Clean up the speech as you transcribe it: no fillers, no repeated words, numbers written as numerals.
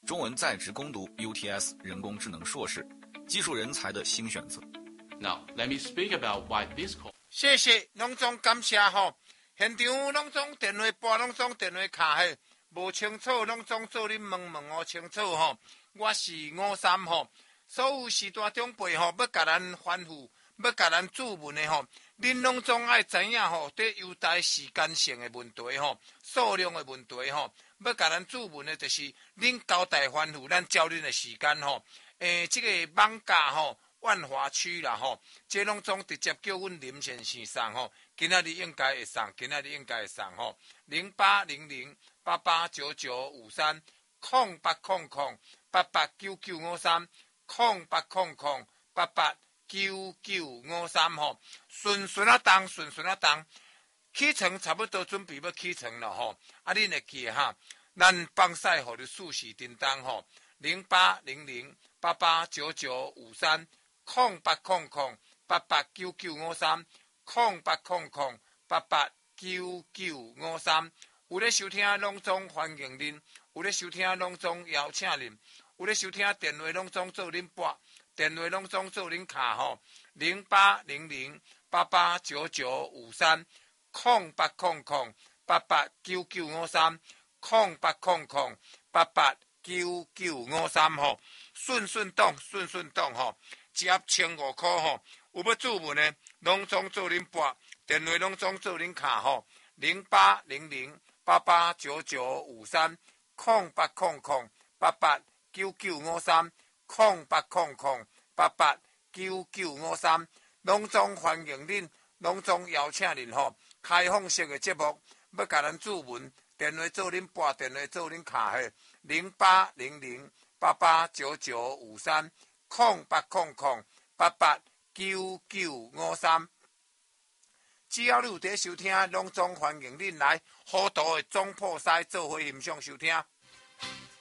中文在职攻读 UTS 人工智能硕士，技术人才的新选择。 Now, let me speak about why this call. 谢谢，拢总感谢吼。现场拢总电话拨，拢总电话卡嘿，无清楚拢总做恁问哦清楚吼。我是53吼，所有时代长辈吼，要甲咱吩咐，要甲咱注文的吼，恁拢总爱知影吼，伫优待时间性的问题吼，数量的问题吼，要甲咱注文的就是恁交代吩咐，咱照恁的时间吼。这个网架吼。万华区啦吼，这拢总直接叫阮林先生送吼，今仔日应该会送，今仔日应该会送吼，0800889953，0800889953吼，顺啊动，起床差不多准备要起床了吼，恁会记哈，咱放屎互你四时叮当吼，0800889953，0800889953，有咧收听拢总欢迎恁，有咧收听拢总邀请恁，有咧收听电话拢总做恁拨，电话拢总做恁卡吼，0800889953，0800889953吼，顺动吼，一盒1500块吼，有要注文的，拢总做恁拨，电话拢总做恁卡吼，0800889953，0800889953，拢总欢迎恁，拢总邀请恁吼，开放式的节目，要甲咱注文，电话做恁拨，电话做恁卡嘿，0800889953，0800889953。只要你有在收听，拢总欢迎恁来好多的总破西做伙欣赏收听。